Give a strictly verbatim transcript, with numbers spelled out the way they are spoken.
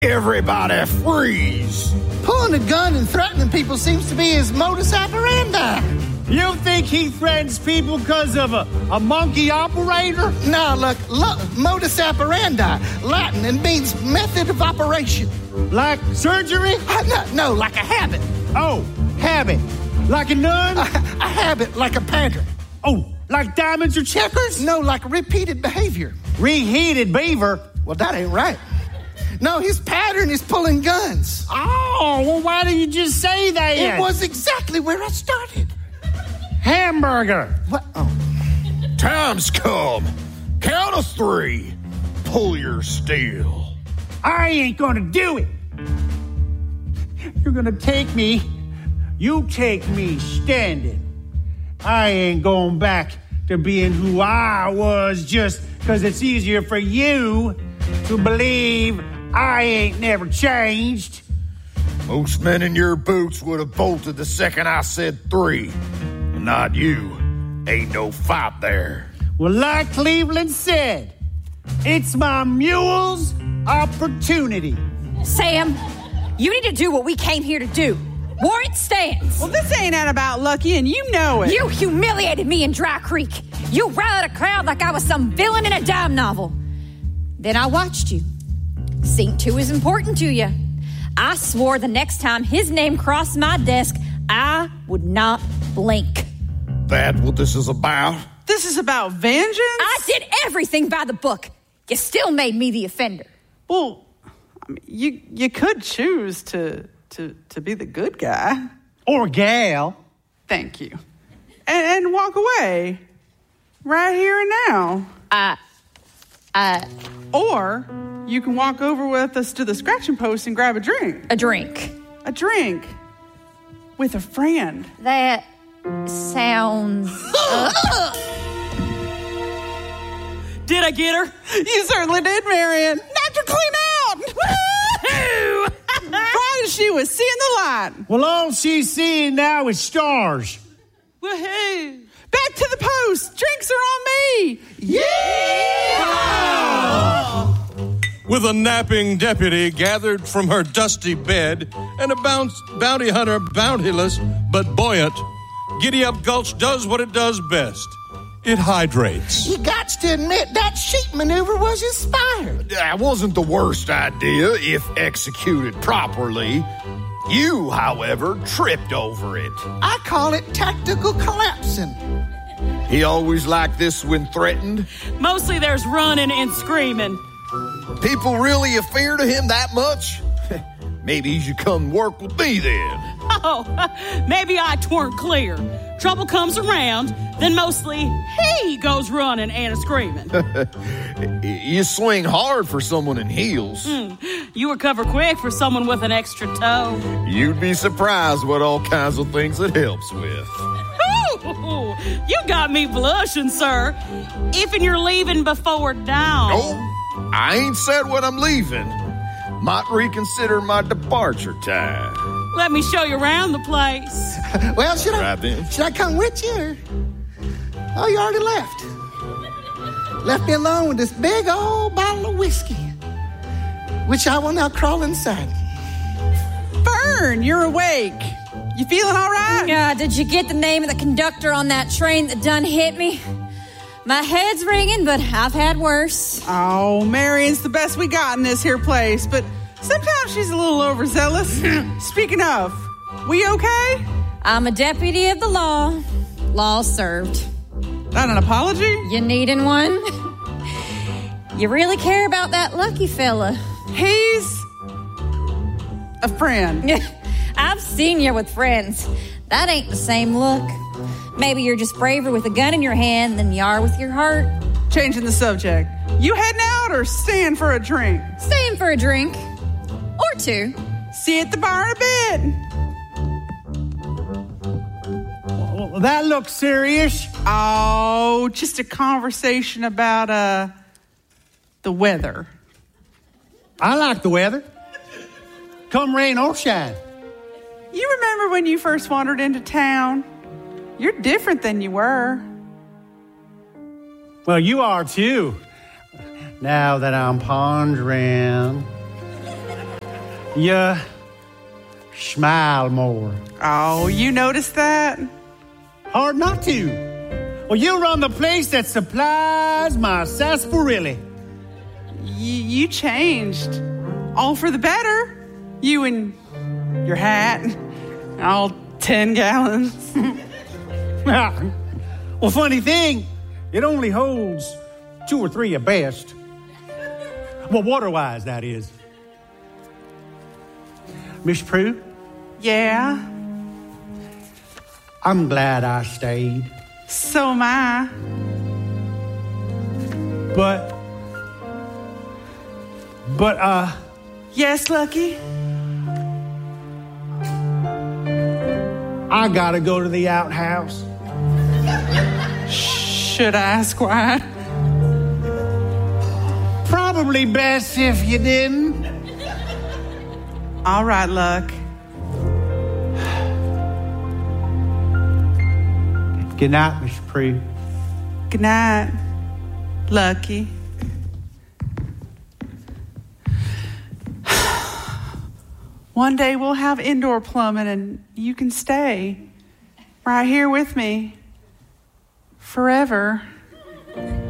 Everybody freeze! Pulling a gun and threatening people seems to be his modus operandi. You think he threatens people because of a, a monkey operator? No, look, look, modus operandi, Latin, and means method of operation. Like surgery? Uh, no, no, like a habit. Oh, habit. Like a nun? A, a habit, like a pattern. Oh, like diamonds or checkers? No, like repeated behavior. Reheated beaver? Well, that ain't right. No, his pattern is pulling guns. Oh, well, why didn't you just say that? It was exactly where I started. Hamburger. What? Oh. Time's come. Count of three. Pull your steel. I ain't gonna do it. You're gonna take me. You take me standing. I ain't going back to being who I was just because it's easier for you to believe I ain't never changed. Most men in your boots would have bolted the second I said three. And not you. Ain't no fight there. Well, like Cleveland said, it's my mule's opportunity. Sam, you need to do what we came here to do. Warrant stands. Well, this ain't that about Lucky, and you know it. You humiliated me in Dry Creek. You rallied a crowd like I was some villain in a dime novel. Then I watched you. Sync two is important to you. I swore the next time his name crossed my desk, I would not blink. That what this is about? This is about vengeance? I did everything by the book. You still made me the offender. Well, I mean, you you could choose to to to be the good guy. Or gal. Thank you. And, and walk away. Right here and now. I... I... Or you can walk over with us to the scratching post and grab a drink. A drink. A drink. With a friend. That sounds... uh, Did I get her? You certainly did, Marion. Knocked her clean out. Woo-hoo! Right as she was seeing the light. Well, all she's seeing now is stars. Woohoo! Back to the post. Drinks are on me. Yeah! With a napping deputy gathered from her dusty bed and a bounce, bounty hunter bountiless but buoyant, Giddy Up Gulch does what it does best. It hydrates. You got to admit that sheep maneuver was inspired. That wasn't the worst idea if executed properly. You, however, tripped over it. I call it tactical collapsing. He always like this when threatened. Mostly there's running and screaming. People really afeard of him that much? Maybe he should come work with me then. Oh, maybe I tweren't clear. Trouble comes around, then mostly he goes running and screaming. You swing hard for someone in heels. Mm, you recover quick for someone with an extra toe. You'd be surprised what all kinds of things it helps with. Ooh, you got me blushing, sir. If and you're leaving before dawn. Oh, I ain't said when I'm leaving. Might reconsider my departure time. Let me show you around the place. Well, should I, Right then. should I come with you? Or? Oh, you already left. Left me alone with this big old bottle of whiskey, which I will now crawl inside. Fern, you're awake. You feeling all right? Uh, did you get the name of the conductor on that train that done hit me? My head's ringing, but I've had worse. Oh, Marion's the best we got in this here place, but sometimes she's a little overzealous. Speaking of, we okay? I'm a deputy of the law. Law served. Not an apology? You needing one? You really care about that Lucky fella? He's a friend. I've seen you with friends. That ain't the same look. Maybe you're just braver with a gun in your hand than you are with your heart. Changing the subject. You heading out or staying for a drink? Staying for a drink. Or two. See you at the bar in a bit. Well, that looks serious. Oh, just a conversation about, uh, the weather. I like the weather. Come rain or shine. You remember when you first wandered into town? You're different than you were. Well, you are too. Now that I'm pondering. You smile more. Oh, you noticed that? Hard not to. Well, you run the place that supplies my sarsaparilla. Y- you changed. All for the better. You and your hat. All ten gallons. Well, funny thing, it only holds two or three at best. Well, water-wise, that is. Miss Prue? Yeah? I'm glad I stayed. So am I. But... But, uh... Yes, Lucky? I gotta go to the outhouse. Should I ask why? Probably best if you didn't. All right, Luck. Good night, Miss Prue. Good night, Lucky. One day we'll have indoor plumbing and you can stay right here with me forever.